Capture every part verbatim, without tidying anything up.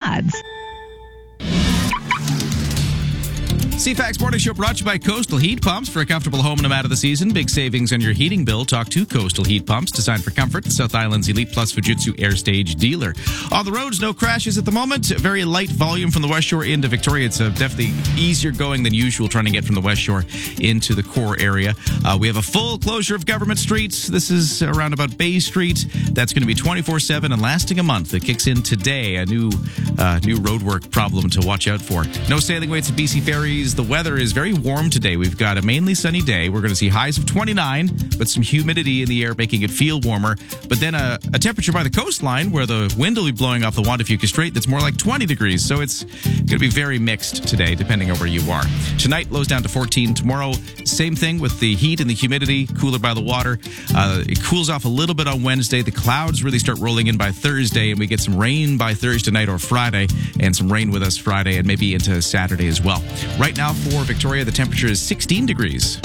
odds. C FAX Morning Show brought to you by Coastal Heat Pumps. For a comfortable home no matter the season, big savings on your heating bill. Talk to Coastal Heat Pumps, designed for comfort. The South Island's Elite Plus Fujitsu Air Stage dealer. On the roads, no crashes at the moment. Very light volume from the West Shore into Victoria. It's uh, definitely easier going than usual trying to get from the West Shore into the core area. Uh, we have a full closure of government streets. This is around about Bay Street. That's going to be twenty-four seven and lasting a month. It kicks in today. A new uh, new roadwork problem to watch out for. No sailing weights at B C Ferries. The weather is very warm today. We've got a mainly sunny day. We're going to see highs of twenty-nine, but some humidity in the air making it feel warmer. But then a, a temperature by the coastline where the wind will be blowing off the Juan de Fuca Strait that's more like twenty degrees. So it's going to be very mixed today, depending on where you are. Tonight, lows down to fourteen. Tomorrow, same thing with the heat and the humidity, cooler by the water. Uh, it cools off a little bit on Wednesday. The clouds really start rolling in by Thursday, and we get some rain by Thursday night or Friday, and some rain with us Friday and maybe into Saturday as well. Right now, for Victoria, the temperature is sixteen degrees.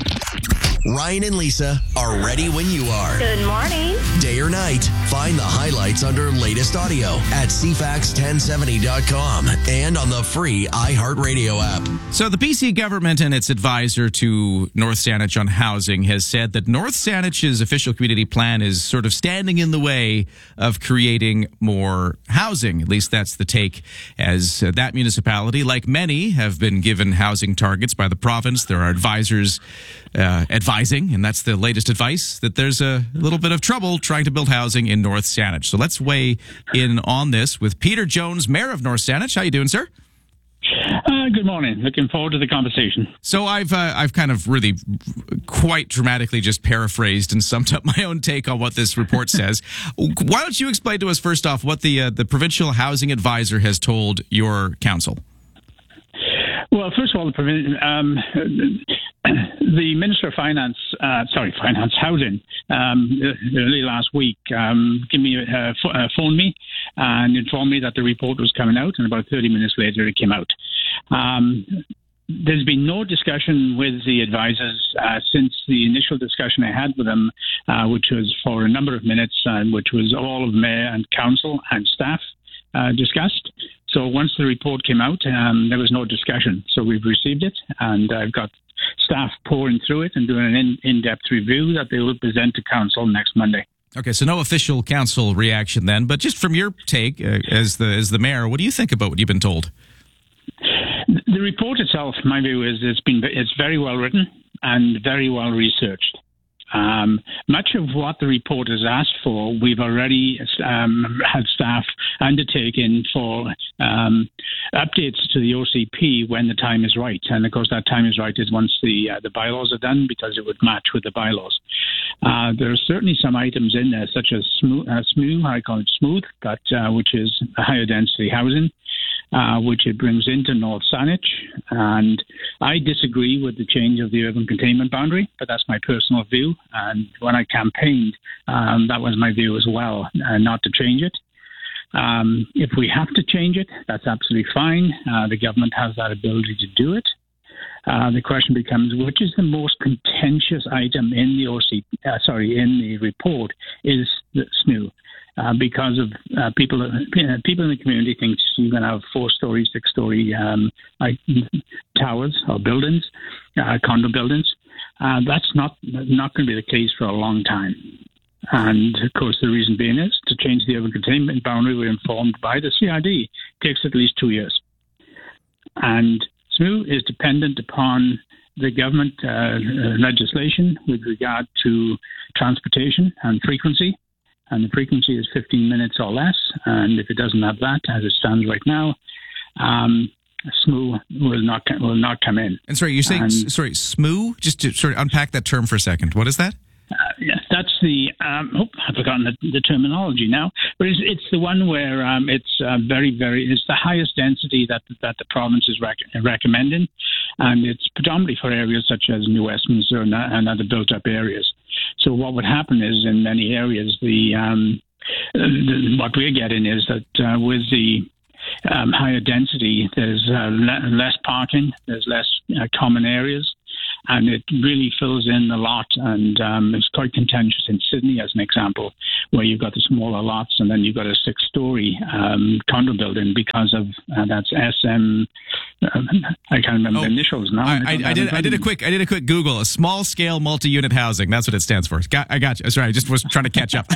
Ryan and Lisa are ready when you are. Good morning. Day or night, find the highlights under latest audio at c fax ten seventy dot com and on the free iHeartRadio app. So the B C government and its advisor to North Saanich on housing has said that North Saanich's official community plan is sort of standing in the way of creating more housing. At least that's the take, as uh, that municipality, like many, have been given housing targets by the province. There are advisors uh, advising, and that's the latest advice, that there's a little bit of trouble trying to build housing in North Saanich. So let's weigh in on this with Peter Jones, Mayor of North Saanich. How you doing, sir? Uh, good morning. Looking forward to the conversation. So I've uh, I've kind of really quite dramatically just paraphrased and summed up my own take on what this report says. Why don't you explain to us first off what the uh, the provincial housing advisor has told your council? Well, first of all, the provincial. Um, The Minister of Finance, uh, sorry, Finance Housing, um, early last week, um, give me, uh, f- uh, phoned me and informed me that the report was coming out, and about thirty minutes later it came out. Um, there's been no discussion with the advisors uh, since the initial discussion I had with them, uh, which was for a number of minutes, uh, which was all of mayor and council and staff uh, discussed. So once the report came out, um, there was no discussion. So we've received it, and I've got staff pouring through it and doing an in, in-depth review that they will present to council next Monday. Okay, so no official council reaction then, but just from your take uh, as the as the mayor, what do you think about what you've been told? The report itself, my view is it's been it's very well written and very well researched. Um, much of what the report has asked for, we've already um, had staff undertaken for um, updates to the O C P when the time is right. And of course, that time is right is once the uh, the bylaws are done, because it would match with the bylaws. Uh, there are certainly some items in there, such as smooth, uh, smooth I call it smooth, but uh, which is higher density housing. Uh, which it brings into North Saanich. And I disagree with the change of the urban containment boundary, but that's my personal view. And when I campaigned, um, that was my view as well, uh, not to change it. Um, if we have to change it, that's absolutely fine. Uh, the government has that ability to do it. Uh, the question becomes, which is the most contentious item in the O C, uh, sorry, in the report is the S N U. Uh, because of uh, people, uh, people in the community think you're going to have four-story, six-story um, like towers or buildings, uh, condo buildings. Uh, that's not not going to be the case for a long time. And of course, the reason being is to change the urban containment boundary. We're informed by the C I D takes at least two years, and S N U is dependent upon the government uh, legislation with regard to transportation and frequency. And the frequency is fifteen minutes or less. And if it doesn't have that, as it stands right now, um, S M U will not will not come in. And sorry, you're saying, and, sorry, S M U? Just to sort of unpack that term for a second. What is that? Uh, yeah, that's the, um, oh, I've forgotten the, the terminology now, but it's, it's the one where um, it's uh, very, very, it's the highest density that that the province is rec- recommending, and it's predominantly for areas such as New Westminster and, and other built-up areas. So what would happen is in many areas, the, um, the what we're getting is that uh, with the um, higher density, there's uh, le- less parking, there's less uh, common areas. and it really fills in a lot, and um, it's quite contentious in Sydney, as an example, where you've got the smaller lots, and then you've got a six-story um, condo building because of uh, that's S M. Um, I can't remember oh, the initials now. I, I, I did. I did a quick. I did a quick Google. A small-scale multi-unit housing. That's what it stands for. Got, I got you. Sorry, I just was trying to catch up.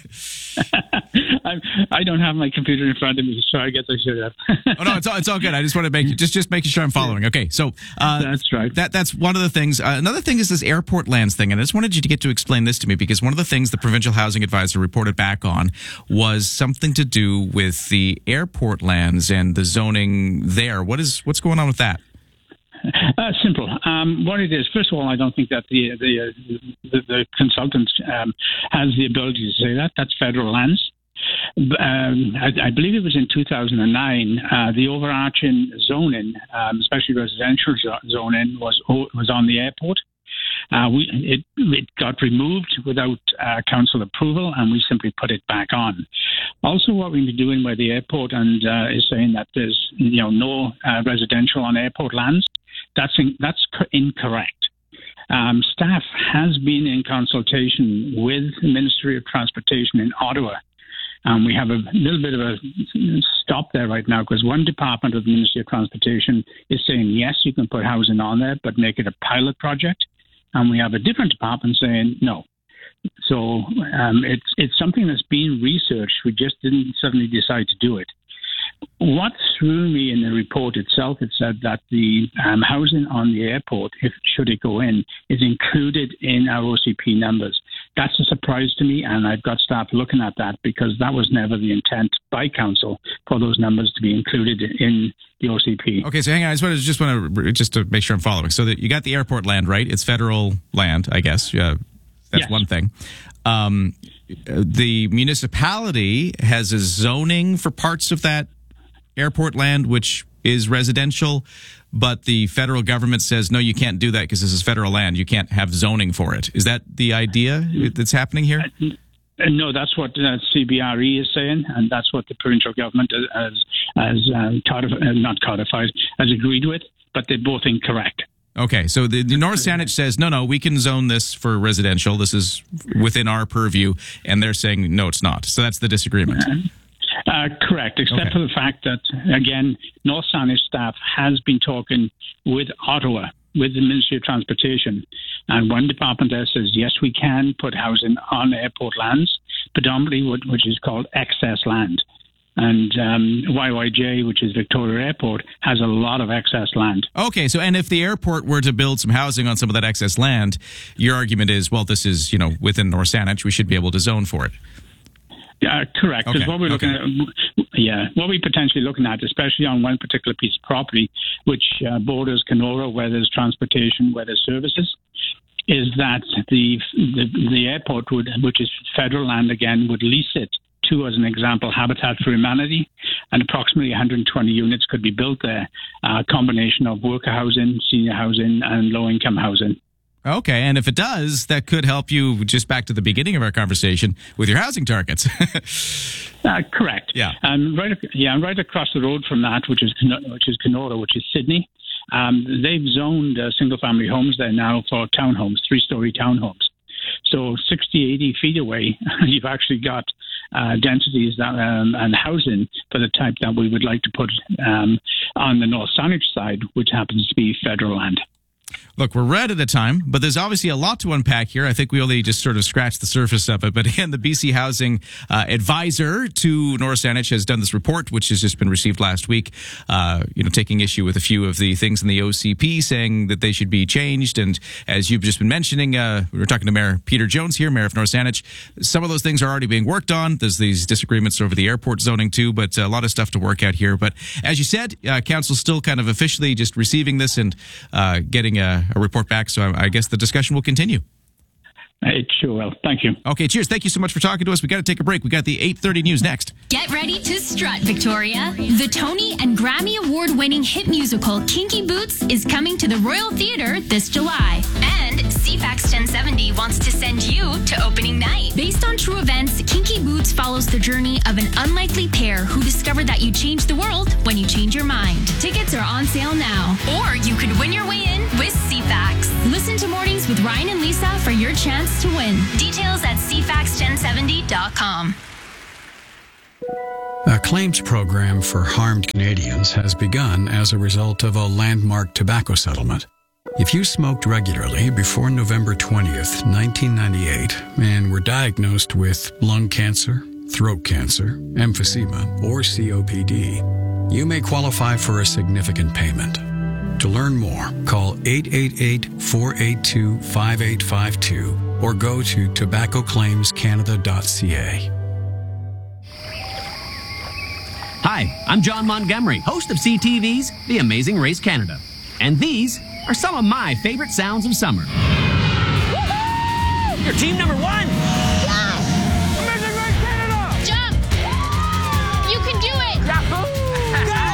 I, I don't have my computer in front of me, so I guess I should have. Oh no, it's all it's all good. I just want to make just just making sure I'm following. Okay, so uh, that's right. That that's one of the things. Uh, another thing is this airport lands thing, and I just wanted you to get to explain this to me, because one of the things the Provincial Housing Advisor reported back on was something to do with the airport lands and the zoning there. What is what's going on with that? Uh, simple. Um, what it is, first of all, I don't think that the the uh, the, the consultant um, has the ability to say that. That's federal lands. Um, I, I believe it was in two thousand nine. Uh, the overarching zoning, um, especially residential zoning, was was on the airport. Uh, we it it got removed without uh, council approval, and we simply put it back on. Also, what we've been doing by the airport and uh, is saying that there's you know no uh, residential on airport lands. That's in, that's incorrect. Um, staff has been in consultation with the Ministry of Transportation in Ottawa. Um, we have a little bit of a stop there right now, because one department of the Ministry of Transportation is saying, yes, you can put housing on there, but make it a pilot project. And we have a different department saying no. So um, it's it's something that's being researched. We just didn't suddenly decide to do it. What threw me in the report itself, it said that the um, housing on the airport, if should it go in, is included in our O C P numbers. That's a surprise to me, and I've got staff looking at that, because that was never the intent by council for those numbers to be included in the O C P. Okay, so hang on. I just want to just want to just to make sure I'm following. So that you got the airport land, right? It's federal land, I guess. Yeah, that's yes. one thing. Um, the municipality has a zoning for parts of that airport land, which is residential, but the federal government says, no, you can't do that because this is federal land. You can't have zoning for it. Is that the idea that's happening here? Uh, no, that's what uh, C B R E is saying, and that's what the provincial government has, has uh, codif- uh, not codified, has agreed with, but they're both incorrect. Okay, so the, the North Saanich says, no, no, we can zone this for residential. This is within our purview, and they're saying, no, it's not. So that's the disagreement. Uh, Uh, correct, except okay. for the fact that, again, North Saanich staff has been talking with Ottawa, with the Ministry of Transportation, and one department there says, yes, we can put housing on airport lands, predominantly what, which is called excess land. And um, Y Y J, which is Victoria Airport, has a lot of excess land. Okay, so and if the airport were to build some housing on some of that excess land, your argument is, well, this is, you know, within North Saanich, we should be able to zone for it. Uh, correct. Because okay. what we're looking okay. at, yeah, what we're potentially looking at, especially on one particular piece of property, which uh, borders Kenora, where there's transportation, where there's services, is that the, the the airport would, which is federal land again, would lease it to, as an example, Habitat for Humanity, and approximately one hundred twenty units could be built there, a combination of worker housing, senior housing, and low-income housing. Okay, and if it does, that could help you, just back to the beginning of our conversation, with your housing targets. uh, correct. Yeah. Um, right. Yeah, right across the road from that, which is which is Kenora, which is Sydney. Um, they've zoned uh, single-family homes there now for townhomes, three-story townhomes. So sixty, eighty feet away, you've actually got uh, densities that, um, and housing for the type that we would like to put um, on the North Saanich side, which happens to be federal land. Look, we're right at a time, but there's obviously a lot to unpack here. I think we only just sort of scratched the surface of it. But again, the B C Housing uh, Advisor to North Saanich has done this report, which has just been received last week, uh, you know, taking issue with a few of the things in the O C P, saying that they should be changed. And as you've just been mentioning, uh, we were talking to Mayor Peter Jones here, Mayor of North Saanich. Some of those things are already being worked on. There's these disagreements over the airport zoning too, but a lot of stuff to work out here. But as you said, uh, Council's still kind of officially just receiving this and uh, getting a, a report back. So I guess the discussion will continue. It sure will. Thank you. Okay, cheers. Thank you so much for talking to us. We got to take a break. We got the eight thirty news next. Get ready to strut, Victoria. The Tony and Grammy Award-winning hit musical Kinky Boots is coming to the Royal Theatre this July. And C FAX ten seventy wants to send you to opening night. Based on true events, Kinky Boots follows the journey of an unlikely pair who discover that you change the world when you change your mind. Tickets are on sale now. Or you could win your way in with C FAX. Listen for your chance to win. Details at c fax ten seventy dot com. A claims program for harmed Canadians has begun as a result of a landmark tobacco settlement. If you smoked regularly before November twentieth, nineteen ninety-eight, and were diagnosed with lung cancer, throat cancer, emphysema, or C O P D, you may qualify for a significant payment. To learn more, call eight eight eight, four eight two, five eight five two or go to tobacco claims canada dot c a. Hi, I'm John Montgomery, host of C T V's The Amazing Race Canada. And these are some of my favorite sounds of summer. Woo-hoo! You're team number one! Yeah! Amazing Race Canada! Jump! You can do it! Yahoo! Go!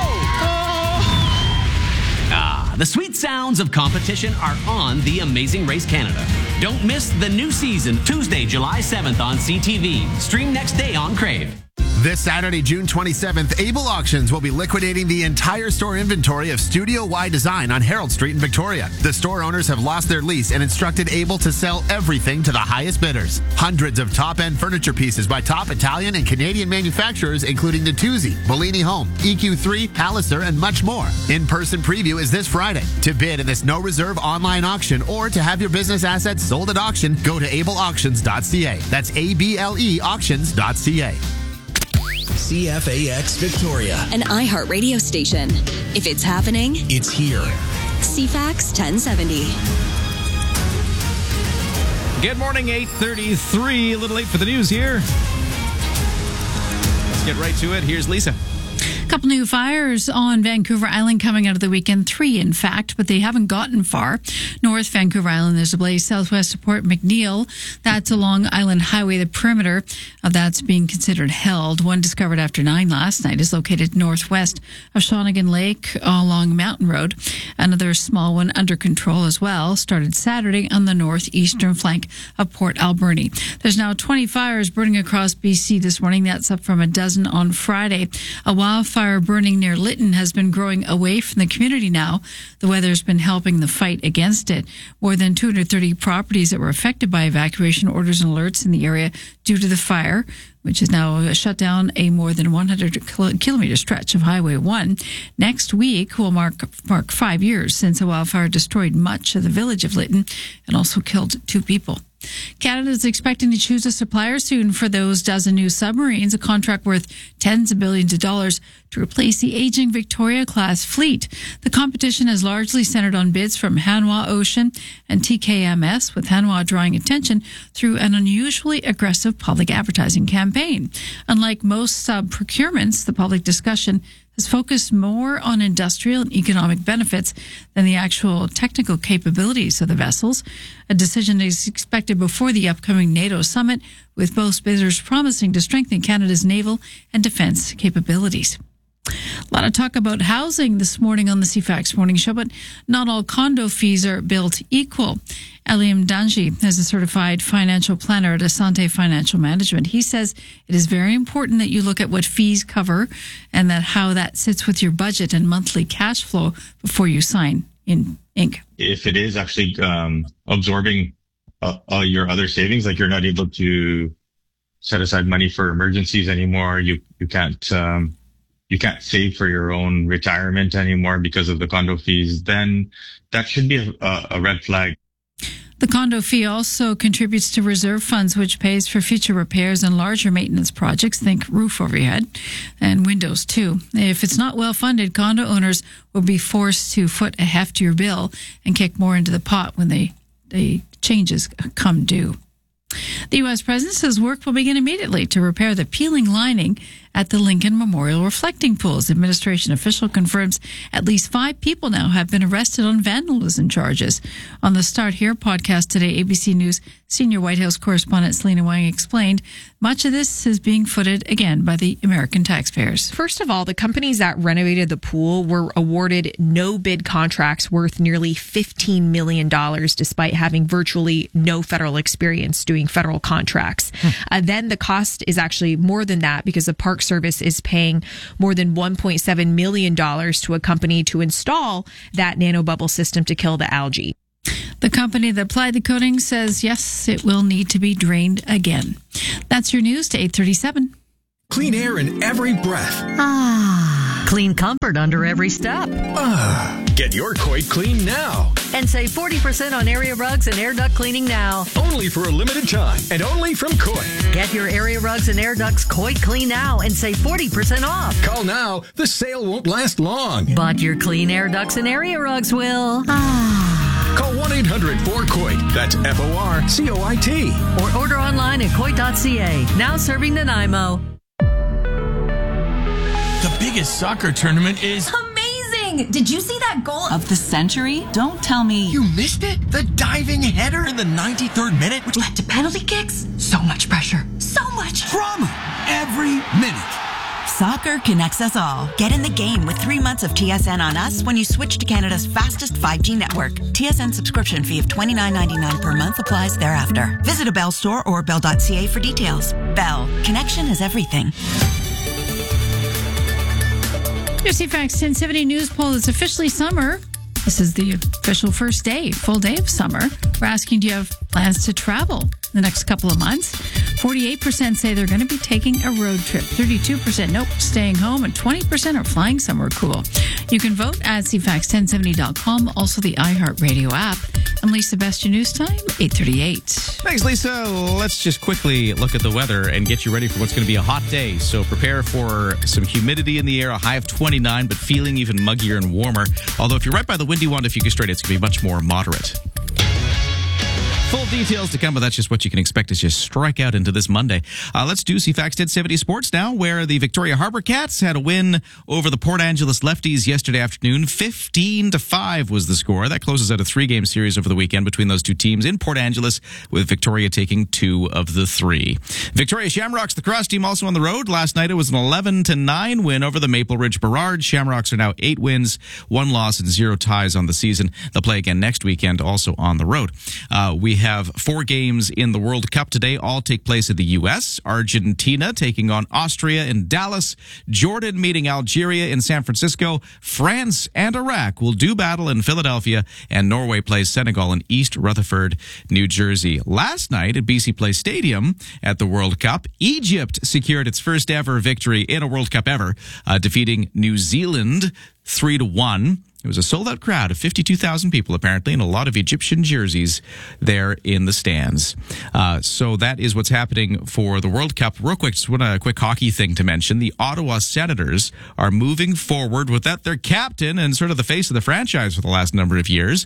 Ah, the sweet sounds of competition are on The Amazing Race Canada. Don't miss the new season, Tuesday, July seventh on C T V. Stream next day on Crave. This Saturday, June twenty-seventh, Able Auctions will be liquidating the entire store inventory of Studio Y Design on Herald Street in Victoria. The store owners have lost their lease and instructed Able to sell everything to the highest bidders. Hundreds of top-end furniture pieces by top Italian and Canadian manufacturers, including Natuzzi, Bellini Home, E Q three, Palliser, and much more. In-person preview is this Friday. To bid in this no-reserve online auction or to have your business assets sold at auction, go to able auctions dot c a. That's A B L E auctions dot c a. C F A X Victoria, an iHeart radio station. If it's happening, it's here. C FAX ten seventy. Good morning, eight thirty-three. A little late for the news here. Let's get right to it. Here's Lisa. A couple new fires on Vancouver Island coming out of the weekend. Three, in fact, but they haven't gotten far. North Vancouver Island, there's a blaze southwest of Port McNeill. That's along Island Highway. The perimeter of that's being considered held. One discovered after nine last night is located northwest of Shawnigan Lake along Mountain Road. Another small one under control as well started Saturday on the northeastern flank of Port Alberni. There's now twenty fires burning across B C this morning. That's up from a dozen on Friday. A wildfire burning near Lytton has been growing away from the community now. The weather's been helping the fight against it. More than two hundred thirty properties that were affected by evacuation orders and alerts in the area due to the fire, which has now shut down a more than one hundred kilometer stretch of Highway one. Next week will mark mark five years since a wildfire destroyed much of the village of Lytton and also killed two people. Canada is expecting to choose a supplier soon for those dozen new submarines, a contract worth tens of billions of dollars to replace the aging Victoria-class fleet. The competition is largely centered on bids from Hanwha Ocean and T K M S, with Hanwha drawing attention through an unusually aggressive public advertising campaign. Unlike most sub-procurements, the public discussion has focused more on industrial and economic benefits than the actual technical capabilities of the vessels. A decision is expected before the upcoming NATO summit, with both bidders promising to strengthen Canada's naval and defense capabilities. A lot of talk about housing this morning on the C FAX Morning Show, but not all condo fees are built equal. Eliam Danji is a certified financial planner at Asante Financial Management. He says it is very important that you look at what fees cover and that how that sits with your budget and monthly cash flow before you sign in ink. If it is actually um, absorbing uh, uh, your other savings, like you're not able to set aside money for emergencies anymore, you you can't um, you can't save for your own retirement anymore because of the condo fees, then that should be a, a red flag. The condo fee also contributes to reserve funds, which pays for future repairs and larger maintenance projects. Think roof over your head and windows too. If it's not well funded, condo owners will be forced to foot a heftier bill and kick more into the pot when they, the changes come due. The U S president says work will begin immediately to repair the peeling lining at the Lincoln Memorial Reflecting Pools. Administration official confirms at least five people now have been arrested on vandalism charges. On the Start Here podcast today, A B C News senior White House correspondent Selena Wang explained much of this is being footed again by the American taxpayers. First of all, the companies that renovated the pool were awarded no bid contracts worth nearly fifteen million dollars, despite having virtually no federal experience doing federal contracts. Hmm. Uh, then the cost is actually more than that, because the Park Service is paying more than one point seven million dollars to a company to install that nanobubble system to kill the algae. The company that applied the coating says, yes, it will need to be drained again. That's your news to eight thirty-seven. Clean air in every breath. Ah. Clean comfort under every step. Ah. Get your Coit clean now. And save forty percent on area rugs and air duct cleaning now. Only for a limited time and only from Coit. Get your area rugs and air ducts Coit clean now and save forty percent off. Call now. The sale won't last long. But your clean air ducts and area rugs will. Ah. Call one eight hundred four Coit. That's F O R C O I T. Or order online at coit dot c a. Now serving Nanaimo. The biggest soccer tournament is amazing! Did you see that goal of the century? Don't tell me you missed it. The diving header in the ninety-third minute, which led to penalty kicks. So much pressure. So much drama every minute. Soccer connects us all. Get in the game with three months of T S N on us when you switch to Canada's fastest five G network. T S N subscription fee of twenty-nine ninety-nine per month applies thereafter. Visit a Bell store or bell dot c a for details. Bell. Connection is everything. Your C FAX ten seventy news poll is officially summer. This is the official first day, full day of summer. We're asking, do you have plans to travel the next couple of months? forty-eight percent say they're going to be taking a road trip. thirty-two percent nope, staying home. And twenty percent are flying somewhere cool. You can vote at c fax ten seventy dot com, also the iHeartRadio app. I'm Lisa Best, your news time, eight thirty-eight. Thanks, Lisa. Let's just quickly look at the weather and get you ready for what's going to be a hot day. So prepare for some humidity in the air, a high of twenty-nine, but feeling even muggier and warmer. Although if you're right by the windy one, if you go straight, it's going to be much more moderate. Full details to come, but that's just what you can expect as you strike out into this Monday. Uh, let's do C FAX ten seventy Sports now, where the Victoria Harbour Cats had a win over the Port Angeles Lefties yesterday afternoon. fifteen to five was the score. That closes out a three-game series over the weekend between those two teams in Port Angeles, with Victoria taking two of the three. Victoria Shamrocks, the cross team, also on the road. Last night it was an eleven to nine win over the Maple Ridge Burrard. Shamrocks are now eight wins, one loss, and zero ties on the season. They'll play again next weekend, also on the road. Uh, we have four games in the World Cup today. All take place in the U S. Argentina taking on Austria in Dallas. Jordan meeting Algeria in San Francisco. France and Iraq will do battle in Philadelphia. And Norway plays Senegal in East Rutherford, New Jersey. Last night at B C Place Stadium at the World Cup, Egypt secured its first ever victory in a World Cup ever, uh, defeating New Zealand three to one. It was a sold-out crowd of fifty-two thousand people, apparently, and a lot of Egyptian jerseys there in the stands. Uh, so that is what's happening for the World Cup. Real quick, just want a quick hockey thing to mention. The Ottawa Senators are moving forward without their captain and sort of the face of the franchise for the last number of years,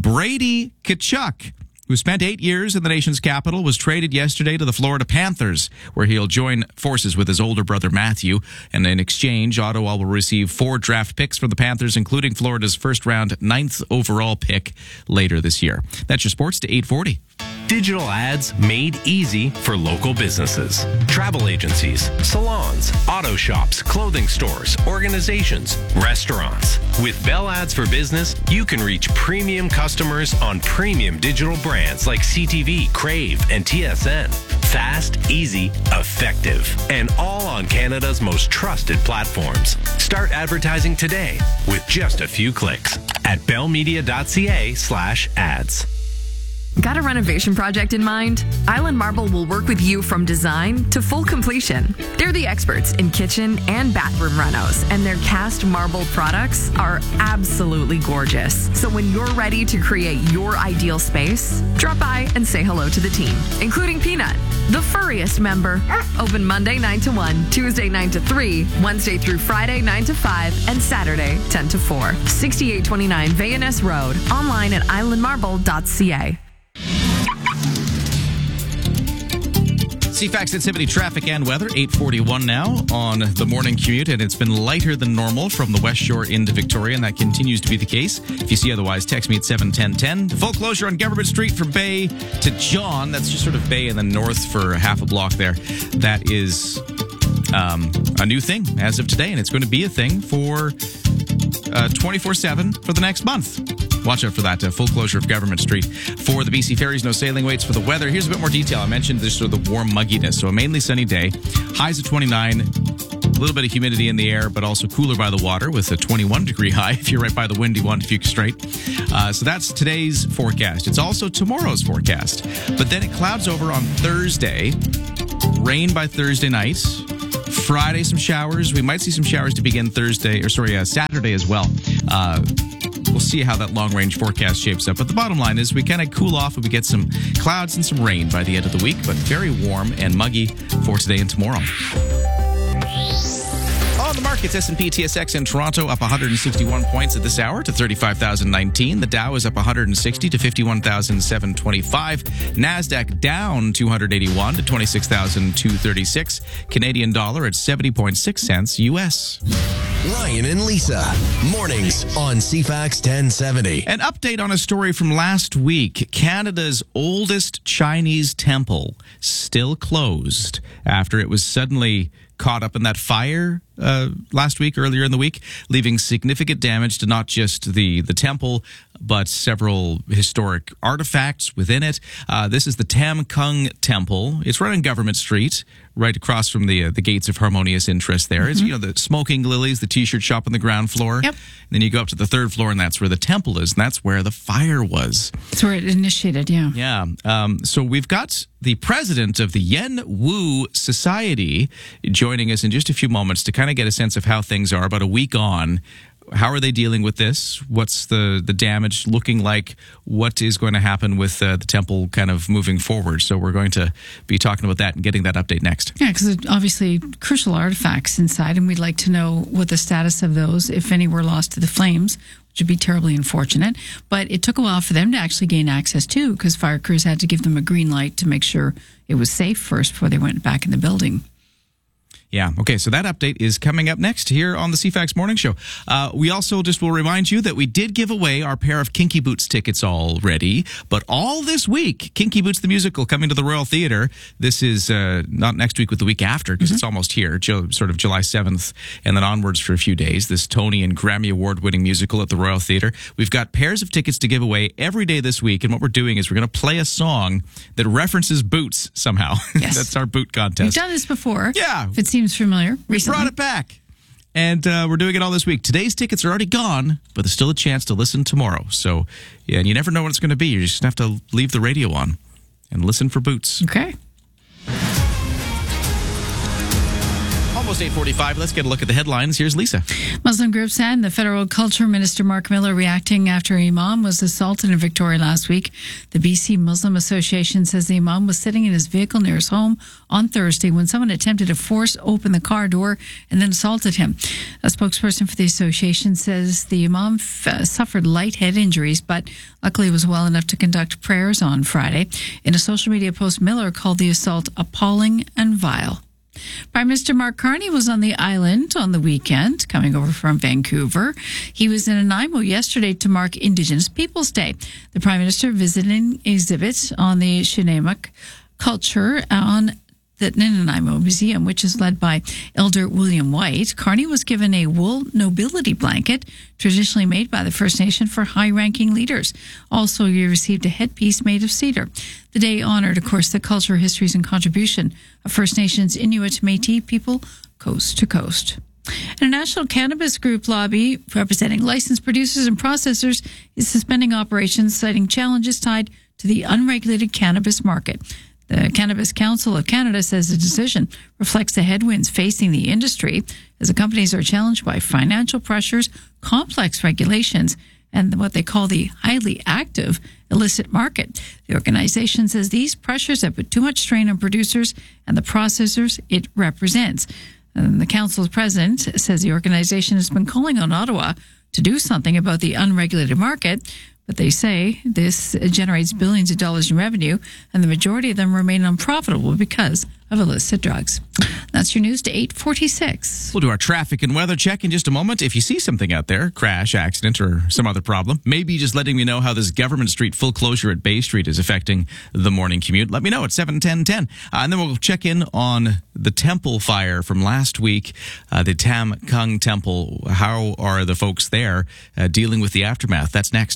Brady Tkachuk, who spent eight years in the nation's capital, was traded yesterday to the Florida Panthers, where he'll join forces with his older brother Matthew. And in exchange, Ottawa will receive four draft picks from the Panthers, including Florida's first-round ninth overall pick later this year. That's your sports to eight forty. Digital ads made easy for local businesses. Travel agencies, salons, auto shops, clothing stores, organizations, restaurants. With Bell Ads for Business, you can reach premium customers on premium digital brands like C T V, Crave, and T S N. Fast, easy, effective, and all on Canada's most trusted platforms. Start advertising today with just a few clicks at bellmedia.ca slash ads. Got a renovation project in mind? Island Marble will work with you from design to full completion. They're the experts in kitchen and bathroom renos, and their cast marble products are absolutely gorgeous. So when you're ready to create your ideal space, drop by and say hello to the team, including Peanut, the furriest member. Open Monday nine to one, Tuesday nine to three, Wednesday through Friday nine to five, and Saturday ten to four. sixty-eight twenty-nine V N S Road. Online at island marble dot c a. C FAX ten seventy traffic and weather, eight forty-one now on the morning commute, and it's been lighter than normal from the West Shore into Victoria, and that continues to be the case. If you see otherwise, text me at seven ten ten. Full closure on Government Street from Bay to John. That's just sort of Bay and then north for half a block there. That is um, a new thing as of today, and it's going to be a thing for uh, twenty-four seven for the next month. Watch out for that uh, full closure of Government Street. For the B C Ferries, no sailing waits. For the weather, here's a bit more detail. I mentioned this sort of the warm mugginess. So a mainly sunny day. Highs of twenty-nine. little bit of humidity in the air, but also cooler by the water with a twenty-one degree high if you're right by the windy one, Fuke Strait. Uh, so that's today's forecast. It's also tomorrow's forecast. But then it clouds over on Thursday. Rain by Thursday night. Friday, some showers. We might see some showers to begin Thursday, or sorry, uh, Saturday as well. Uh, we'll see how that long-range forecast shapes up. But the bottom line is we kind of cool off and we get some clouds and some rain by the end of the week, but very warm and muggy for today and tomorrow. On the markets, S and P T S X in Toronto up one hundred sixty-one points at this hour to thirty-five thousand nineteen. The Dow is up one hundred sixty to fifty-one thousand seven hundred twenty-five. NASDAQ down two hundred eighty-one to twenty-six thousand two hundred thirty-six. Canadian dollar at seventy point six cents U S. Ryan and Lisa, mornings on C FAX ten seventy. An update on a story from last week. Canada's oldest Chinese temple still closed after it was suddenly caught up in that fire uh, last week, earlier in the week, leaving significant damage to not just the, the temple, but several historic artifacts within it. Uh, this is the Tam Kung Temple. It's right on Government Street, right across from the uh, the gates of Harmonious Interest there. Mm-hmm. It's, you know, the Smoking Lilies, the T-shirt shop on the ground floor. Yep. And then you go up to the third floor, and that's where the temple is, and that's where the fire was. That's where it initiated, yeah. Yeah. Um, so we've got the president of the Yen Wu Society joining us in just a few moments to kind of get a sense of how things are about a week on. How are they dealing with this? What's the, the damage looking like? What is going to happen with uh, the temple kind of moving forward? So we're going to be talking about that and getting that update next. Yeah, because obviously crucial artifacts inside, and we'd like to know what the status of those, if any, were lost to the flames, which would be terribly unfortunate. But it took a while for them to actually gain access too, because fire crews had to give them a green light to make sure it was safe first before they went back in the building. Yeah. Okay. So that update is coming up next here on the C FAX Morning Show. Uh, we also just will remind you that we did give away our pair of Kinky Boots tickets already, but all this week, Kinky Boots the musical coming to the Royal Theatre. This is uh, not next week, but the week after, because mm-hmm. it's almost here, jo- sort of July seventh, and then onwards for a few days. This Tony and Grammy Award-winning musical at the Royal Theatre. We've got pairs of tickets to give away every day this week, and what we're doing is we're going to play a song that references boots somehow. Yes. That's our boot contest. We've done this before. Yeah. If it seems familiar. We recently. brought it back. And uh, we're doing it all this week. Today's tickets are already gone, but there's still a chance to listen tomorrow. So, yeah, and you never know what it's going to be. You're just going to have to leave the radio on and listen for boots. Okay. Almost eight forty-five. Let's get a look at the headlines. Here's Lisa. Muslim groups and the federal culture minister Mark Miller reacting after an imam was assaulted in Victoria last week. The B C Muslim Association says the imam was sitting in his vehicle near his home on Thursday when someone attempted to force open the car door and then assaulted him. A spokesperson for the association says the imam f- suffered light head injuries, but luckily was well enough to conduct prayers on Friday. In a social media post, Miller called the assault appalling and vile. Prime Minister Mark Carney was on the island on the weekend, coming over from Vancouver. He was in Nanaimo yesterday to mark Indigenous Peoples Day. The Prime Minister visited an exhibit on the Shinnemak culture on the Nanaimo Museum, which is led by Elder William White. Carney was given a wool nobility blanket, traditionally made by the First Nation for high-ranking leaders. Also, he received a headpiece made of cedar. The day honored, of course, the culture, histories, and contribution of First Nations, Inuit, Métis people, coast to coast. And a national cannabis group lobby representing licensed producers and processors is suspending operations, citing challenges tied to the unregulated cannabis market. The Cannabis Council of Canada says the decision reflects the headwinds facing the industry as the companies are challenged by financial pressures, complex regulations, and what they call the highly active illicit market. The organization says these pressures have put too much strain on producers and the processors it represents. And the council's president says the organization has been calling on Ottawa to do something about the unregulated market. But they say this generates billions of dollars in revenue, and the majority of them remain unprofitable because of illicit drugs. That's your news to eight forty-six. We'll do our traffic and weather check in just a moment. If you see something out there, crash, accident, or some other problem, maybe just letting me know how this Government Street full closure at Bay Street is affecting the morning commute, let me know at seven ten ten. Uh, and then we'll check in on the temple fire from last week, uh, the Tam Kung Temple. How are the folks there uh, dealing with the aftermath? That's next.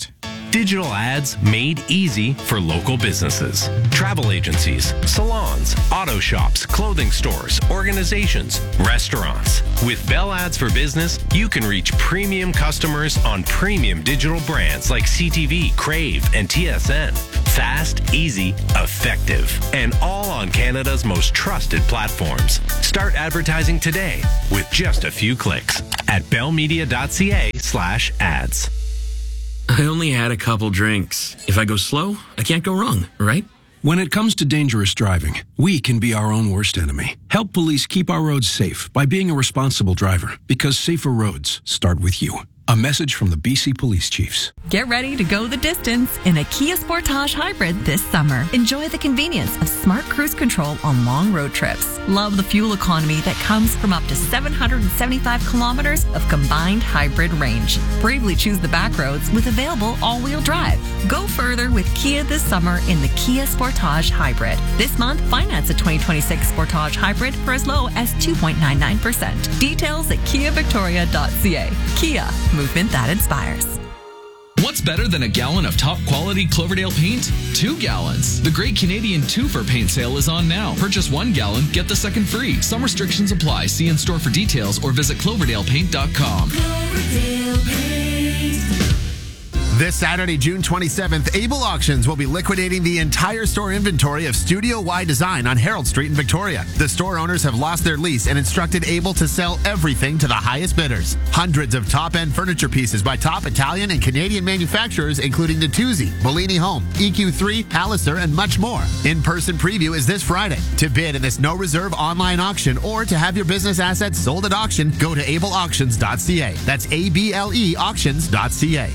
Digital ads made easy for local businesses. Travel agencies, salons, auto shops, clothing stores, organizations, restaurants. With Bell Ads for Business, you can reach premium customers on premium digital brands like C T V, Crave, and T S N. Fast, easy, effective, and all on Canada's most trusted platforms. Start advertising today with just a few clicks at bellmedia.ca slash ads. I only had a couple drinks. If I go slow, I can't go wrong, right? When it comes to dangerous driving, we can be our own worst enemy. Help police keep our roads safe by being a responsible driver, because safer roads start with you. A message from the B C Police Chiefs. Get ready to go the distance in a Kia Sportage Hybrid this summer. Enjoy the convenience of smart cruise control on long road trips. Love the fuel economy that comes from up to seven hundred seventy-five kilometers of combined hybrid range. Bravely choose the back roads with available all-wheel drive. Go further with Kia this summer in the Kia Sportage Hybrid. This month, finance a twenty twenty-six Sportage Hybrid for as low as two point nine nine percent. Details at kia victoria dot c a. Kia. Movement that inspires. What's better than a gallon of top quality Cloverdale paint? Two gallons. The Great Canadian Two for Paint sale is on now. Purchase one gallon, get the second free. Some restrictions apply. See in store for details or visit cloverdale paint dot com. Cloverdale Paint. This Saturday, June twenty-seventh, Able Auctions will be liquidating the entire store inventory of Studio Y Design on Harold Street in Victoria. The store owners have lost their lease and instructed Able to sell everything to the highest bidders. Hundreds of top-end furniture pieces by top Italian and Canadian manufacturers, including Natuzzi, Bellini Home, E Q three, Palliser, and much more. In-person preview is this Friday. To bid in this no-reserve online auction or to have your business assets sold at auction, go to able auctions dot c a. That's A B L E auctions dot c a.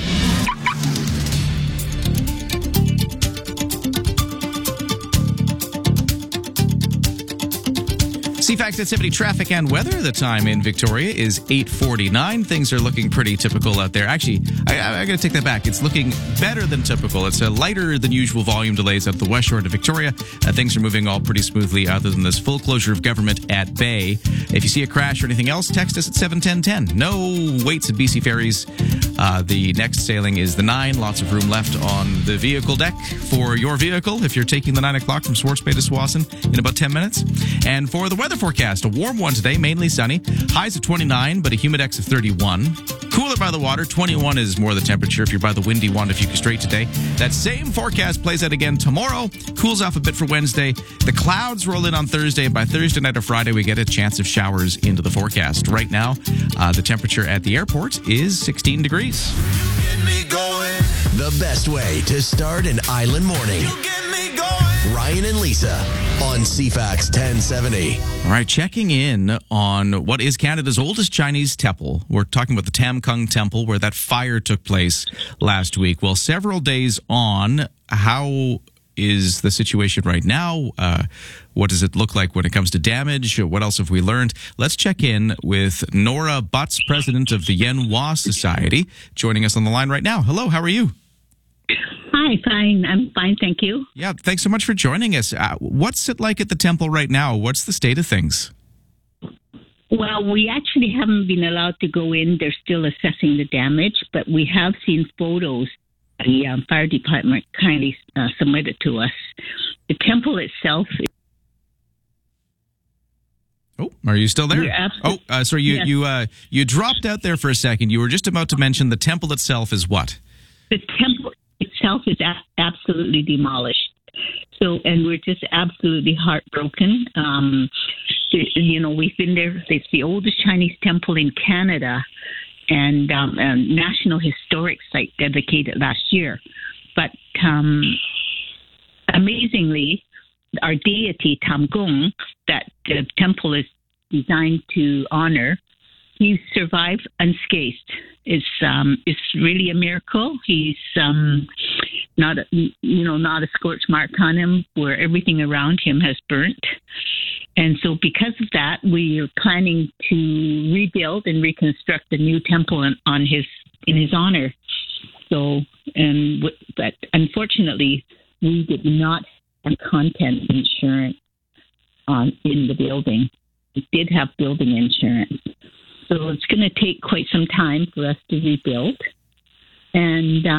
C FAX at seventy traffic and weather. The time in Victoria is eight forty-nine. Things are looking pretty typical out there. Actually, I, I, I got to take that back. It's looking better than typical. It's a lighter than usual volume delays at the west shore to Victoria. Uh, things are moving all pretty smoothly other than this full closure of government at Bay. If you see a crash or anything else, text us at seven ten ten. No waits at B C Ferries. Uh, the next sailing is the nine. Lots of room left on the vehicle deck for your vehicle if you're taking the nine o'clock from Swartz Bay to Swassen in about ten minutes. And for the weather forecast, a warm one today, mainly sunny. Highs of twenty-nine, but a humidex of thirty-one. Cooler by the water, twenty-one is more the temperature if you're by the windy Juan de Fuca Strait today. That same forecast plays out again tomorrow. Cools off a bit for Wednesday. The clouds roll in on Thursday, and by Thursday night or Friday, we get a chance of showers into the forecast. Right now, uh, the temperature at the airport is sixteen degrees. The best way to start an island morning. Ryan and Lisa on C FAX ten seventy. All right, checking in on what is Canada's oldest Chinese temple. We're talking about the Tam Kung Temple, where that fire took place last week. Well, several days on, how is the situation right now? Uh, what does it look like when it comes to damage? What else have we learned? Let's check in with Nora Butts, president of the Yen Hua Society, joining us on the line right now. Hello, how are you? Hi, fine. I'm fine, thank you. Yeah, thanks so much for joining us. Uh, what's it like at the temple right now? What's the state of things? Well, we actually haven't been allowed to go in. They're still assessing the damage, but we have seen photos the um, fire department kindly uh, submitted to us. The temple itself. Oh, are you still there? Absolutely, oh, uh, sorry, you yes. you uh, you dropped out there for a second. You were just about to mention the temple itself is what? The temple itself is a- absolutely demolished. So, and we're just absolutely heartbroken. Um, you know, we've been there. It's the oldest Chinese temple in Canada, and um, a National Historic Site dedicated last year. But um, amazingly, our deity, Tam Kung, that the temple is designed to honor, he survived unscathed. It's um, it's really a miracle. He's um, not, a, you know, not a scorch mark on him where everything around him has burnt. And so, because of that, we are planning to rebuild and reconstruct a new temple in, on his in his honor. So, and but unfortunately, we did not have content insurance on in the building. We did have building insurance. So it's going to take quite some time for us to rebuild. And um,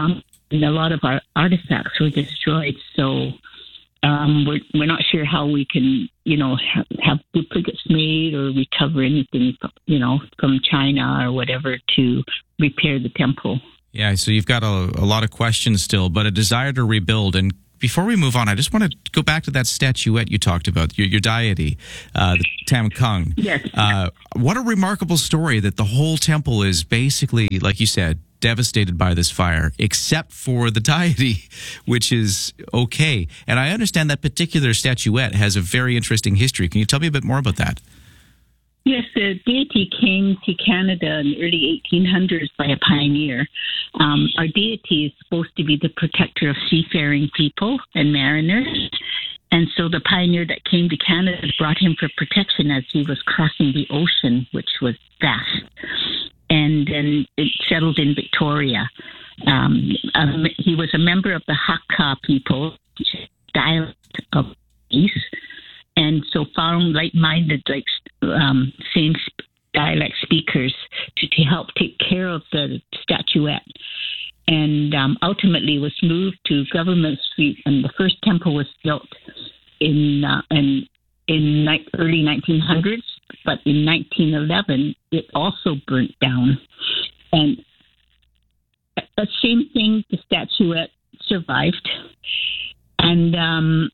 and a lot of our artifacts were destroyed. So um, we're we're not sure how we can, you know, ha- have duplicates made or recover anything, you know, from China or whatever to repair the temple. Yeah, so you've got a, a lot of questions still, but a desire to rebuild. And before we move on, I just want to go back to that statuette you talked about, your, your deity, uh, the Tam Kung. Yes. Uh, what a remarkable story that the whole temple is basically, like you said, devastated by this fire, except for the deity, which is okay. And I understand that particular statuette has a very interesting history. Can you tell me a bit more about that? Yes, the deity came to Canada in the early eighteen hundreds by a pioneer. Um, our deity is supposed to be the protector of seafaring people and mariners. And so the pioneer that came to Canada brought him for protection as he was crossing the ocean, which was vast. And then it settled in Victoria. Um, um, he was a member of the Hakka people, dialect of East. And so found like-minded, like um, same dialect speakers to, to help take care of the statuette. And um, ultimately was moved to Government Street, and the first temple was built in uh, in, in ni- early nineteen hundreds. But in nineteen eleven, it also burnt down. And the same thing, the statuette survived. And um,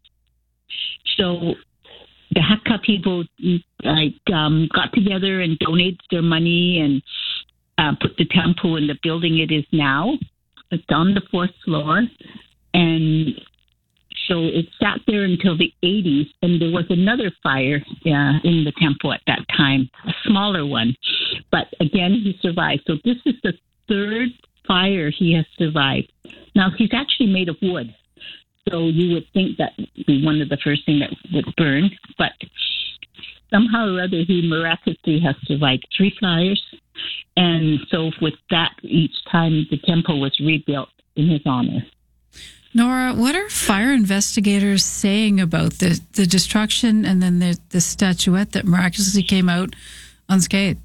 so the Hakka people like um, got together and donated their money and uh, put the temple in the building it is now. It's on the fourth floor. And so it sat there until the eighties, and there was another fire uh, in the temple at that time, a smaller one. But again, he survived. So this is the third fire he has survived. Now, he's actually made of wood. So you would think that would be one of the first things that would burn. But somehow or other, he miraculously has survived three fires. And so with that, each time the temple was rebuilt in his honor. Nora, what are fire investigators saying about the, the destruction and then the, the statuette that miraculously came out unscathed?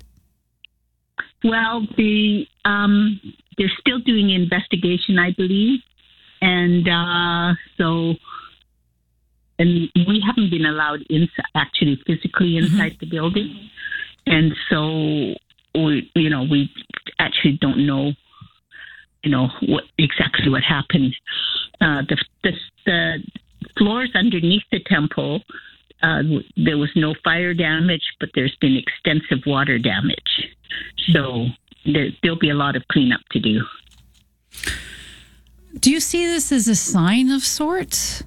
Well, the um, they're still doing an investigation, I believe. And uh, so, and we haven't been allowed in, actually physically inside mm-hmm. the building. And so, we, you know, we actually don't know, you know, what exactly what happened. Uh, the, the, the floors underneath the temple, uh, there was no fire damage, but there's been extensive water damage. So there, there'll be a lot of cleanup to do. Do you see this as a sign of sorts?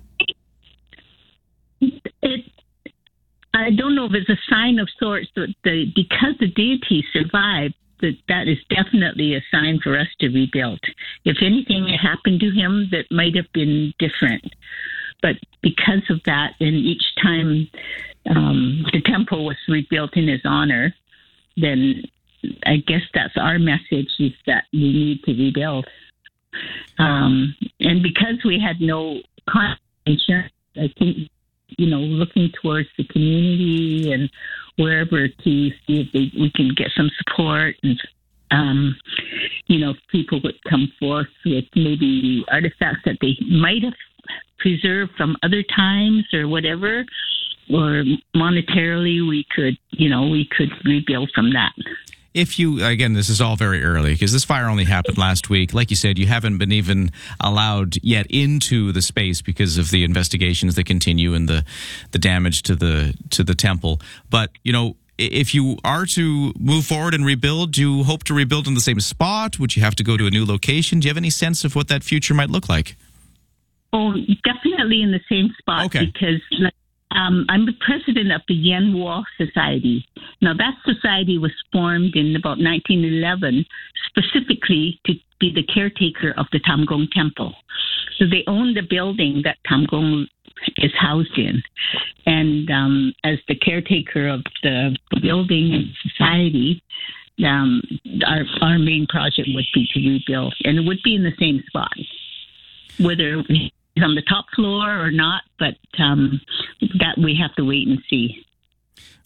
It, I don't know if it's a sign of sorts, but the, because the deity survived, that that is definitely a sign for us to rebuild. If anything had happened to him, that might have been different. But because of that, and each time um, the temple was rebuilt in his honor, then I guess that's our message, is that we need to rebuild. Um, and because we had no insurance, I think, you know, looking towards the community and wherever to see if they, we can get some support, and, um, you know, people would come forth with maybe artifacts that they might have preserved from other times or whatever, or monetarily we could, you know, we could rebuild from that. If you, again, this is all very early because this fire only happened last week. Like you said, you haven't been even allowed yet into the space because of the investigations that continue and the, the damage to the to the temple. But, you know, if you are to move forward and rebuild, do you hope to rebuild in the same spot? Would you have to go to a new location? Do you have any sense of what that future might look like? Oh, definitely in the same spot. Okay. Because like, Um, I'm the president of the Yen Wall Society. Now, that society was formed in about nineteen eleven specifically to be the caretaker of the Tamgong Temple. So they own the building that Tamgong is housed in. And um, as the caretaker of the building and society, um, our, our main project would be to rebuild. And it would be in the same spot, whether on the top floor or not, but um, that we have to wait and see.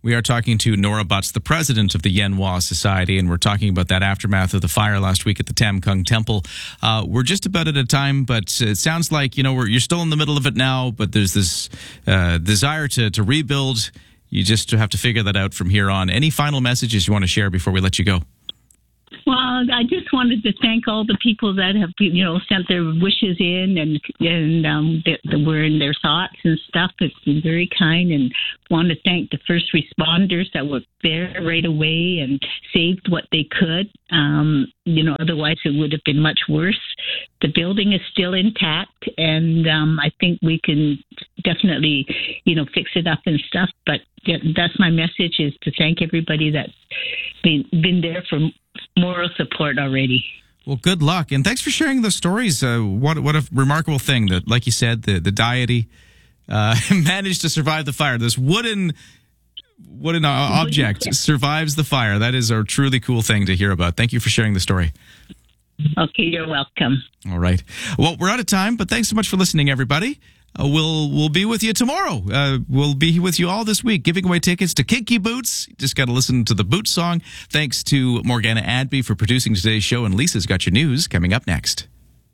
We are talking to Nora Butts, the president of the Yenhua Society, and we're talking about that aftermath of the fire last week at the Tam Kung Temple. Uh, we're just about at a time, but it sounds like, you know, we're, you're still in the middle of it now, but there's this uh, desire to, to rebuild. You just have to figure that out from here on. Any final messages you want to share before we let you go? Well, I just wanted to thank all the people that have, you know, sent their wishes in and and um, that, that were in their thoughts and stuff. It's been very kind, and want to thank the first responders that were there right away and saved what they could. Um, you know, otherwise it would have been much worse. The building is still intact, and um, I think we can definitely, you know, fix it up and stuff. But that's my message, is to thank everybody that's been been there for moral support already. Well, good luck, and thanks for sharing those stories. Uh, what what a remarkable thing that, like you said, the the deity uh, managed to survive the fire. This wooden wooden uh, object survives the fire. That is a truly cool thing to hear about. Thank you for sharing the story. Okay, you're welcome. All right. Well, we're out of time, but thanks so much for listening, everybody. Uh, we'll we'll be with you tomorrow. Uh, we'll be with you all this week, giving away tickets to Kinky Boots. Just got to listen to the Boots song. Thanks to Morgana Adby for producing today's show, and Lisa's got your news coming up next.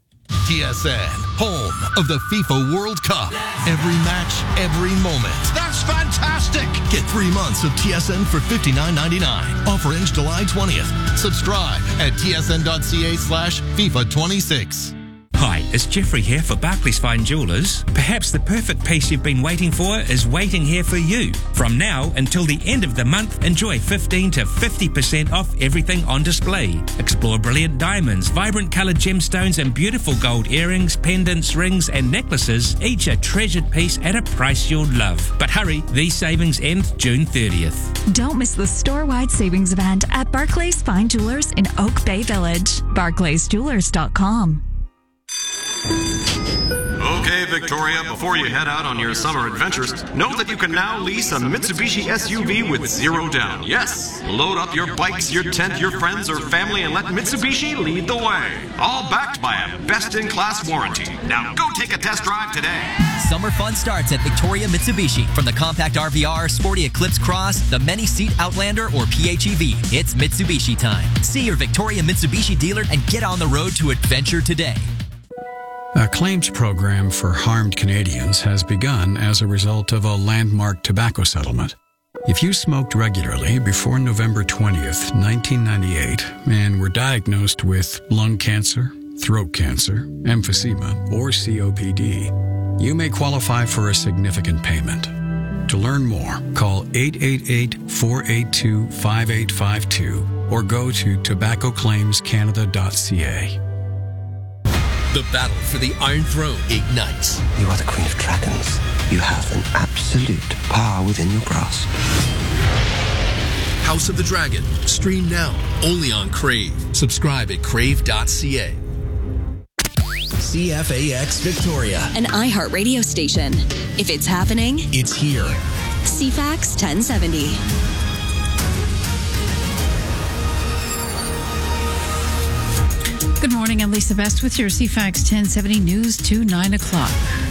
T S N, home of the FIFA World Cup. Every match, every moment. That's fantastic! Get three months of T S N for fifty-nine ninety-nine. Offer ends July twentieth. Subscribe at tsn.ca slash FIFA 26. Hi, it's Jeffrey here for Barclays Fine Jewellers. Perhaps the perfect piece you've been waiting for is waiting here for you. From now until the end of the month, enjoy fifteen to fifty percent off everything on display. Explore brilliant diamonds, vibrant coloured gemstones, and beautiful gold earrings, pendants, rings, and necklaces, each a treasured piece at a price you'll love. But hurry, these savings end June thirtieth. Don't miss the store-wide savings event at Barclays Fine Jewelers in Oak Bay Village. barclays jewelers dot com. Okay, Victoria, before you head out on your summer adventures, know that you can now lease a Mitsubishi S U V with zero down. Yes, load up your bikes, your tent, your friends, or family, and let Mitsubishi lead the way. All backed by a best-in-class warranty. Now go take a test drive today. Summer fun starts at Victoria Mitsubishi. From the compact R V R, sporty Eclipse Cross, the many-seat Outlander, or P H E V, it's Mitsubishi time. See your Victoria Mitsubishi dealer and get on the road to adventure today. A claims program for harmed Canadians has begun as a result of a landmark tobacco settlement. If you smoked regularly before November twentieth, nineteen ninety-eight, and were diagnosed with lung cancer, throat cancer, emphysema, or C O P D, you may qualify for a significant payment. To learn more, call eight eight eight, four eight two, five eight five two or go to tobacco claims canada dot c a. The battle for the Iron Throne ignites. You are the Queen of Dragons. You have an absolute power within your grasp. House of the Dragon. Stream now, only on Crave. Subscribe at crave dot c a. C F A X Victoria, an iHeart radio station. If it's happening, it's here. C FAX ten seventy. Good morning, I'm Lisa Best with your C FAX ten seventy news to nine o'clock.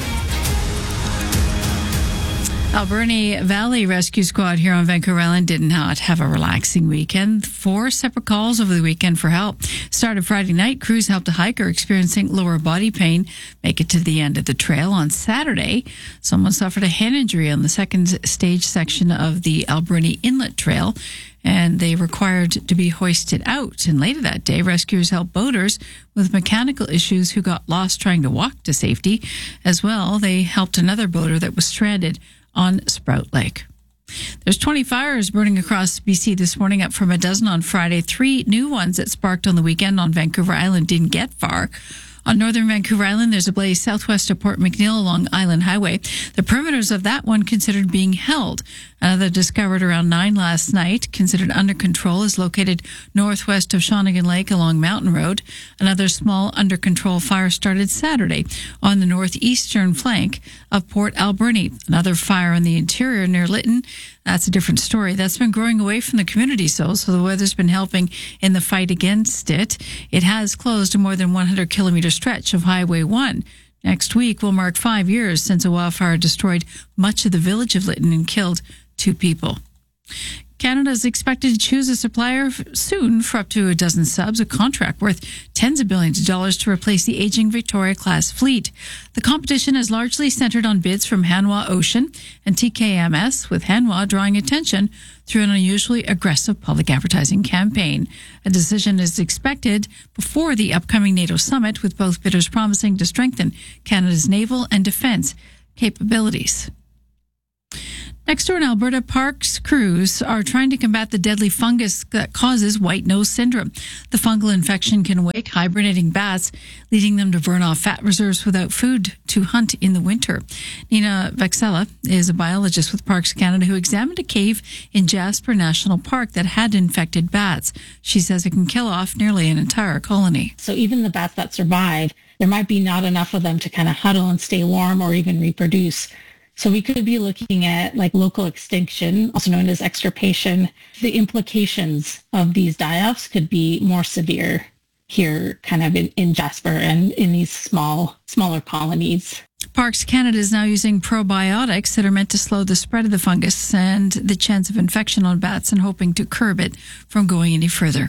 Alberni Valley Rescue Squad here on Vancouver Island did not have a relaxing weekend. Four separate calls over the weekend for help. Started Friday night, crews helped a hiker experiencing lower body pain make it to the end of the trail. On Saturday, someone suffered a head injury on the second stage section of the Alberni Inlet Trail, and they required to be hoisted out. And later that day, rescuers helped boaters with mechanical issues who got lost trying to walk to safety. As well, they helped another boater that was stranded on Sprout Lake. There's twenty fires burning across B C this morning, up from a dozen on Friday. Three new ones that sparked on the weekend on Vancouver Island didn't get far. On northern Vancouver Island, there's a blaze southwest of Port McNeill along Island Highway. The perimeters of that one considered being held. Another discovered around nine last night, considered under control, is located northwest of Shawnigan Lake along Mountain Road. Another small under control fire started Saturday on the northeastern flank of Port Alberni. Another fire in the interior near Lytton. That's a different story. That's been growing away from the community, so, so the weather's been helping in the fight against it. It has closed a more than one hundred kilometer stretch of Highway one. Next week will mark five years since a wildfire destroyed much of the village of Lytton and killed two people. Canada is expected to choose a supplier soon for up to a dozen subs, a contract worth tens of billions of dollars to replace the aging Victoria-class fleet. The competition is largely centered on bids from Hanwha Ocean and T K M S, with Hanwha drawing attention through an unusually aggressive public advertising campaign. A decision is expected before the upcoming NATO summit, with both bidders promising to strengthen Canada's naval and defense capabilities. Next door in Alberta, parks crews are trying to combat the deadly fungus that causes white nose syndrome. The fungal infection can wake hibernating bats, leading them to burn off fat reserves without food to hunt in the winter. Nina Vexella is a biologist with Parks Canada who examined a cave in Jasper National Park that had infected bats. She says it can kill off nearly an entire colony. So even the bats that survive, there might be not enough of them to kind of huddle and stay warm or even reproduce. So we could be looking at like local extinction, also known as extirpation. The implications of these die-offs could be more severe here kind of in, in Jasper and in these small, smaller colonies. Parks Canada is now using probiotics that are meant to slow the spread of the fungus and the chance of infection on bats, and hoping to curb it from going any further.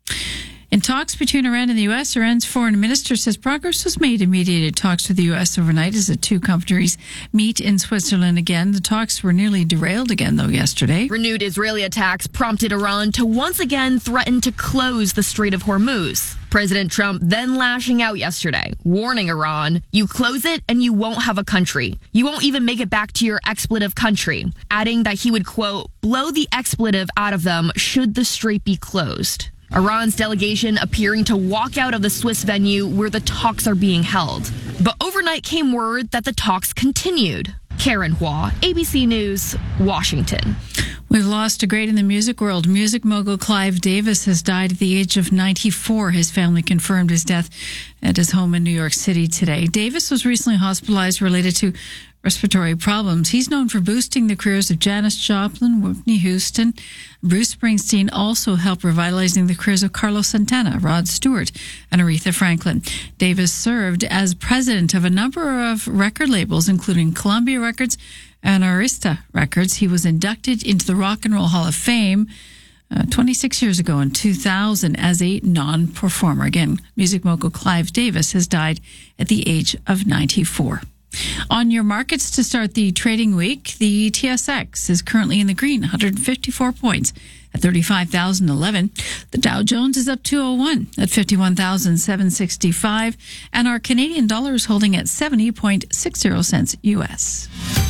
In talks between Iran and the U S, Iran's foreign minister says progress was made in mediated talks with the U S overnight as the two countries meet in Switzerland again. The talks were nearly derailed again, though, yesterday. Renewed Israeli attacks prompted Iran to once again threaten to close the Strait of Hormuz. President Trump then lashing out yesterday, warning Iran, you close it and you won't have a country. You won't even make it back to your expletive country, adding that he would, quote, blow the expletive out of them should the strait be closed. Iran's delegation appearing to walk out of the Swiss venue where the talks are being held. But overnight came word that the talks continued. Karen Hua, A B C News, Washington. We've lost a great in the music world. Music mogul Clive Davis has died at the age of ninety-four. His family confirmed his death at his home in New York City today. Davis was recently hospitalized related to respiratory problems. He's known for boosting the careers of Janis Joplin, Whitney Houston. Bruce Springsteen also helped revitalizing the careers of Carlos Santana, Rod Stewart, and Aretha Franklin. Davis served as president of a number of record labels, including Columbia Records and Arista Records. He was inducted into the Rock and Roll Hall of Fame uh, twenty-six years ago in two thousand as a non-performer. Again, music mogul Clive Davis has died at the age of ninety-four. On your markets to start the trading week, the T S X is currently in the green, one hundred fifty-four points at thirty-five thousand eleven. The Dow Jones is up two oh one at fifty-one thousand seven hundred sixty-five, and our Canadian dollar is holding at seventy point six zero cents U S.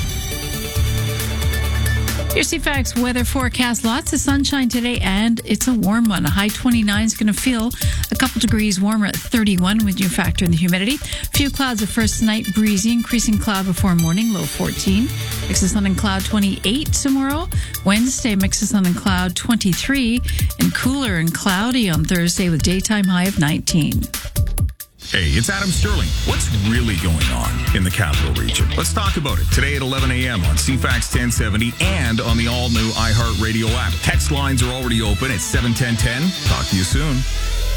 Your C FAX weather forecast. Lots of sunshine today, and it's a warm one. A high twenty-nine is going to feel a couple degrees warmer at thirty-one when you factor in the humidity. A few clouds at first night, breezy, increasing cloud before morning, low fourteen. Mix of sun and cloud, twenty-eight tomorrow. Wednesday, mix of sun and cloud, twenty-three. And cooler and cloudy on Thursday with daytime high of nineteen. Hey, it's Adam Sterling. What's really going on in the Capital Region? Let's talk about it today at eleven a.m. on C FAX ten seventy and on the all-new iHeartRadio app. Text lines are already open at seven ten ten. Talk to you soon.